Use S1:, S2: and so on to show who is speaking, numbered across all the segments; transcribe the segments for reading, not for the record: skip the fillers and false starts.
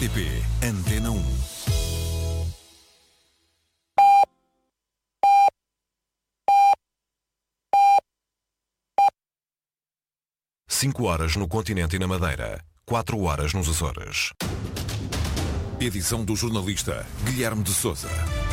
S1: RTP Antena 1. Cinco horas no continente e na Madeira, 4 horas nos Açores. Edição do jornalista Guilherme de Sousa.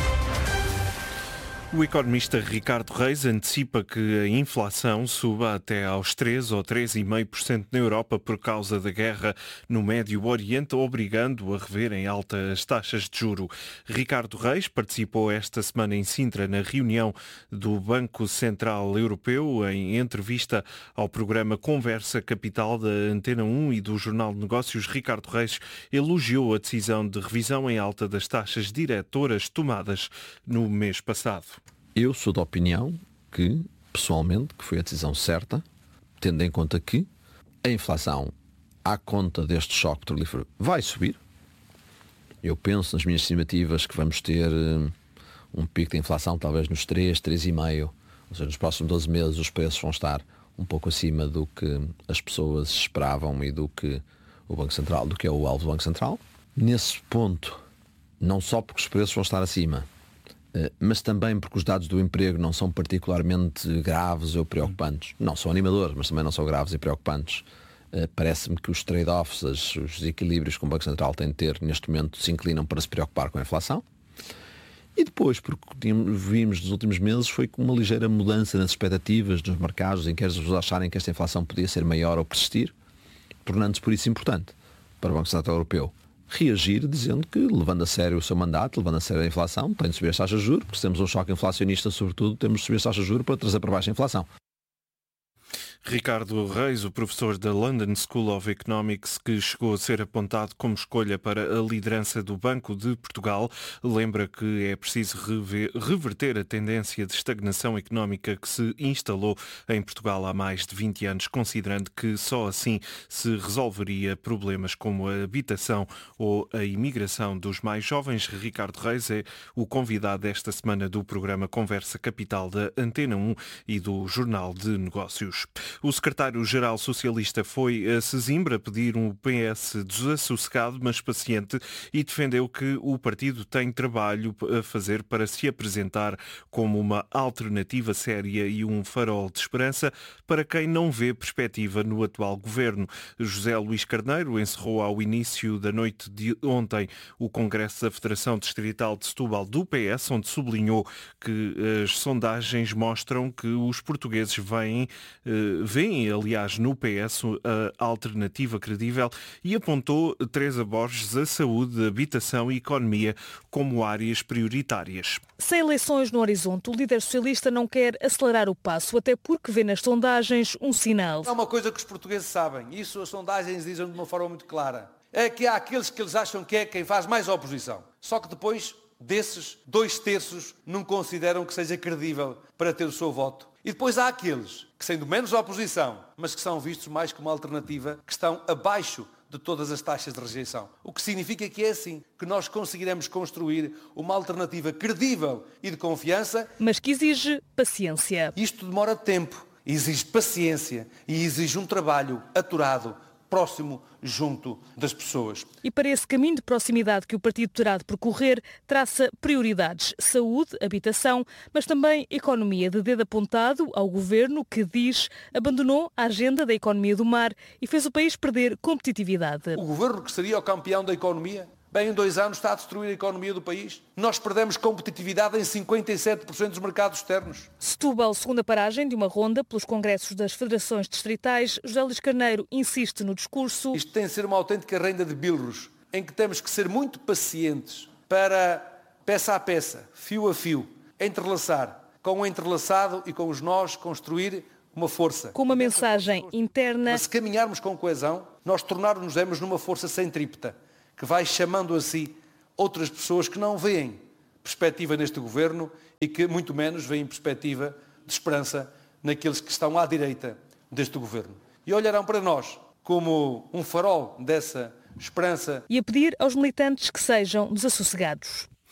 S2: O economista Ricardo Reis antecipa que a inflação suba até aos 3 ou 3,5% na Europa por causa da guerra no Médio Oriente, obrigando a rever em alta as taxas de juro. Ricardo Reis participou esta semana em Sintra na reunião do Banco Central Europeu. Em entrevista ao programa Conversa Capital da Antena 1 e do Jornal de Negócios, Ricardo Reis elogiou a decisão de revisão em alta das taxas diretoras tomadas no mês passado.
S3: Eu sou da opinião que, pessoalmente, que foi a decisão certa, tendo em conta que a inflação, à conta deste choque petrolífero, vai subir. Eu penso nas minhas estimativas que vamos ter um pico de inflação talvez nos 3,5%, ou seja, nos próximos 12 meses os preços vão estar um pouco acima do que as pessoas esperavam e do que o Banco Central, do que é o alvo do Banco Central. Nesse ponto, não só porque os preços vão estar acima, mas também porque os dados do emprego não são particularmente graves ou preocupantes. Não são animadores, mas também não são graves e preocupantes. Parece-me que os trade-offs, os equilíbrios que o Banco Central tem de ter neste momento se inclinam para se preocupar com a inflação. E depois, porque vimos nos últimos meses, foi com uma ligeira mudança nas expectativas dos mercados, em que as pessoas acharem que esta inflação podia ser maior ou persistir, tornando-se por isso importante para o Banco Central Europeu reagir, dizendo que, levando a sério o seu mandato, levando a sério a inflação, tem de subir as taxas de juros, porque se temos um choque inflacionista, sobretudo, temos de subir as taxas de juros para trazer para baixo a inflação.
S2: Ricardo Reis, o professor da London School of Economics, que chegou a ser apontado como escolha para a liderança do Banco de Portugal, lembra que é preciso reverter a tendência de estagnação económica que se instalou em Portugal há mais de 20 anos, considerando que só assim se resolveria problemas como a habitação ou a imigração dos mais jovens. Ricardo Reis é o convidado esta semana do programa Conversa Capital da Antena 1 e do Jornal de Negócios. O secretário-geral socialista foi a Sesimbra pedir um PS desassossegado, mas paciente, e defendeu que o partido tem trabalho a fazer para se apresentar como uma alternativa séria e um farol de esperança para quem não vê perspectiva no atual governo. José Luís Carneiro encerrou ao início da noite de ontem o Congresso da Federação Distrital de Setúbal do PS, onde sublinhou que as sondagens mostram que os portugueses veem, aliás, no PS a alternativa credível, e apontou Teresa Borges a saúde, habitação e economia como áreas prioritárias.
S4: Sem eleições no horizonte, o líder socialista não quer acelerar o passo, até porque vê nas sondagens um sinal.
S5: É uma coisa que os portugueses sabem, isso as sondagens dizem de uma forma muito clara, é que há aqueles que eles acham que é quem faz mais oposição. Só que depois desses, 2/3 não consideram que seja credível para ter o seu voto. E depois há aqueles que, sendo menos oposição, mas que são vistos mais como alternativa, que estão abaixo de todas as taxas de rejeição. O que significa que é assim que nós conseguiremos construir uma alternativa credível e de confiança.
S4: Mas que exige paciência.
S5: Isto demora tempo, exige paciência e exige um trabalho aturado, próximo, junto das pessoas.
S4: E para esse caminho de proximidade que o partido terá de percorrer, traça prioridades: saúde, habitação, mas também economia, de dedo apontado ao governo que diz abandonou a agenda da economia do mar e fez o país perder competitividade.
S5: O governo que seria o campeão da economia, bem, em 2 anos está a destruir a economia do país. Nós perdemos competitividade em 57% dos mercados externos.
S4: Setúbal, segunda paragem de uma ronda pelos congressos das federações distritais. José Luís Carneiro insiste no discurso.
S5: Isto tem de ser uma autêntica renda de bilros, em que temos que ser muito pacientes para, peça a peça, fio a fio, entrelaçar com o entrelaçado e com os nós, construir uma força.
S4: Com uma mensagem interna.
S5: Mas se caminharmos com coesão, nós tornarmos-nos numa força centrípeta, que vai chamando a si outras pessoas que não veem perspectiva neste governo e que muito menos veem perspectiva de esperança naqueles que estão à direita deste governo. E olharão para nós como um farol dessa esperança.
S4: E a pedir aos militantes que sejam desassossegados.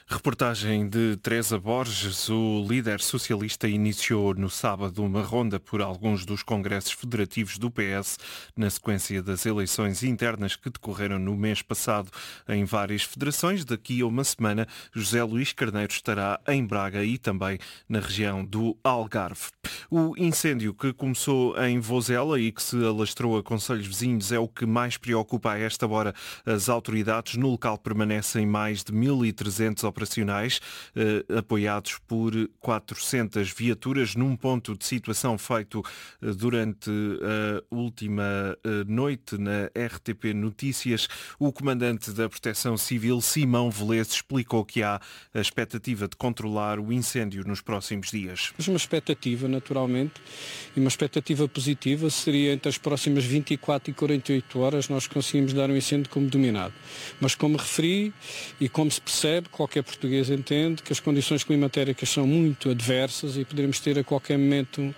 S2: Reportagem de Teresa Borges. O líder socialista iniciou no sábado uma ronda por alguns dos congressos federativos do PS, na sequência das eleições internas que decorreram no mês passado em várias federações. Daqui a uma semana, José Luís Carneiro estará em Braga e também na região do Algarve. O incêndio que começou em Vozela e que se alastrou a concelhos vizinhos é o que mais preocupa a esta hora as autoridades. No local permanecem mais de 1.300 operacionais, apoiados por 400 viaturas, num ponto de situação feito durante a última noite na RTP Notícias. O comandante da Proteção Civil, Simão Velez, explicou que há a expectativa de controlar o incêndio nos próximos dias.
S6: Uma expectativa, naturalmente, e uma expectativa positiva seria entre as próximas 24 e 48 horas nós conseguimos dar um incêndio como dominado. Mas como referi e como se percebe, qualquer português entende que as condições climatéricas são muito adversas e poderemos ter a qualquer momento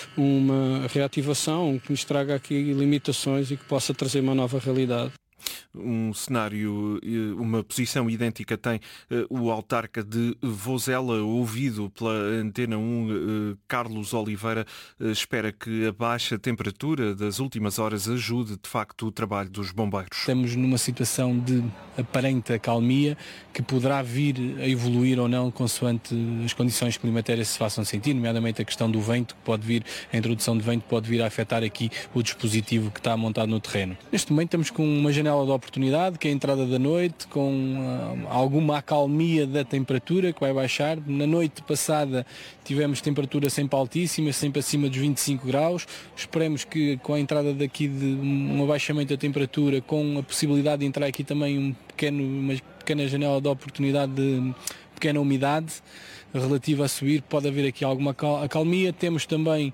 S6: uma reativação que nos traga aqui limitações e que possa trazer uma nova realidade.
S2: Um cenário, uma posição idêntica tem o autarca de Vozela, ouvido pela Antena 1, Carlos Oliveira, espera que a baixa temperatura das últimas horas ajude de facto o trabalho dos bombeiros.
S7: Estamos numa situação de aparente acalmia que poderá vir a evoluir ou não consoante as condições climatéricas se façam sentir, nomeadamente a questão do vento, que pode vir, a introdução de vento pode vir a afetar aqui o dispositivo que está montado no terreno. Neste momento estamos com uma janela de oportunidade, que é a entrada da noite, com alguma acalmia da temperatura que vai baixar. Na noite passada tivemos temperatura sempre altíssima, sempre acima dos 25 graus. Esperemos que com a entrada daqui de um abaixamento da temperatura, com a possibilidade de entrar aqui também uma pequena janela de oportunidade de pequena umidade relativa a subir, pode haver aqui alguma acalmia. Temos também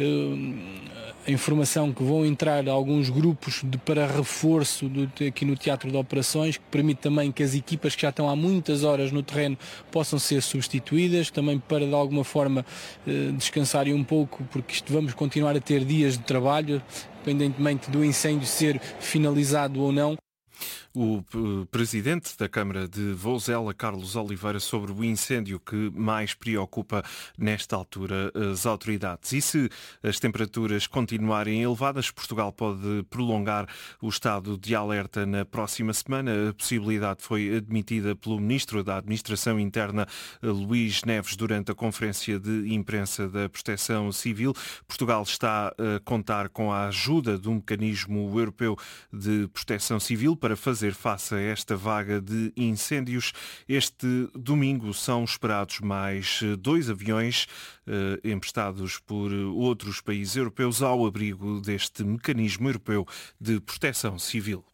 S7: a informação que vão entrar alguns grupos para reforço aqui no Teatro de Operações, que permite também que as equipas que já estão há muitas horas no terreno possam ser substituídas, também para de alguma forma descansarem um pouco, porque vamos continuar a ter dias de trabalho, independentemente do incêndio ser finalizado ou não.
S2: O presidente da Câmara de Vozela, Carlos Oliveira, sobre o incêndio que mais preocupa nesta altura as autoridades. E se as temperaturas continuarem elevadas, Portugal pode prolongar o estado de alerta na próxima semana. A possibilidade foi admitida pelo Ministro da Administração Interna, Luís Neves, durante a conferência de imprensa da Proteção Civil. Portugal está a contar com a ajuda do Mecanismo Europeu de Proteção Civil para fazer face a esta vaga de incêndios. Este domingo são esperados mais 2 aviões emprestados por outros países europeus ao abrigo deste Mecanismo Europeu de Proteção Civil.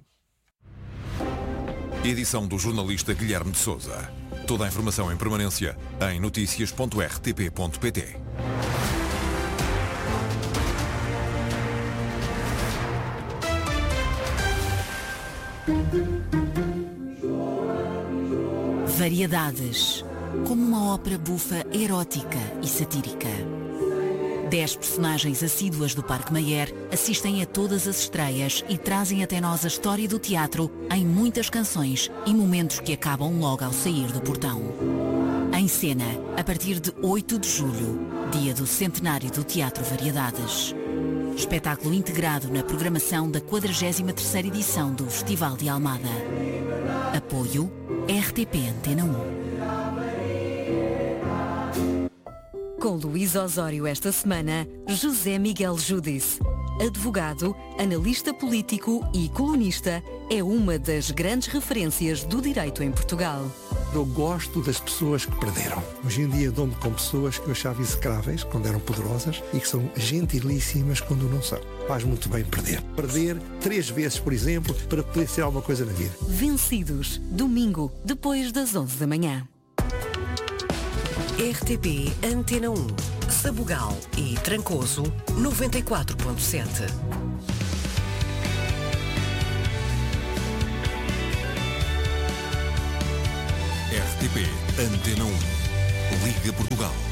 S1: Edição do jornalista Guilherme de Sousa. Toda a informação em permanência em noticias.rtp.pt.
S8: Variedades, como uma ópera bufa erótica e satírica. 10 personagens assíduas do Parque Mayer assistem a todas as estreias e trazem até nós a história do teatro em muitas canções e momentos que acabam logo ao sair do portão. Em cena, a partir de 8 de julho, dia do centenário do Teatro Variedades. Espetáculo integrado na programação da 43ª edição do Festival de Almada. Apoio RTP Antena 1. Com Luís Osório esta semana, José Miguel Júdice. Advogado, analista político e colunista, é uma das grandes referências do direito em Portugal.
S9: Eu gosto das pessoas que perderam. Hoje em dia dou-me com pessoas que eu achava execráveis quando eram poderosas e que são gentilíssimas quando não são. Faz muito bem perder. Perder 3 vezes, por exemplo, para poder ser alguma coisa na vida.
S8: Vencidos, domingo, depois das 11 da manhã.
S10: RTP Antena 1, Sabugal e Trancoso, 94.7.
S1: RTP Antena 1. Liga Portugal.